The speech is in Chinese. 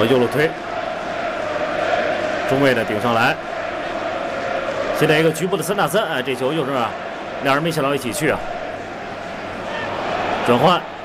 往右路推，中卫呢顶上来。现在一个局部的3打3，哎，这球又是两人没想到一起去啊。转换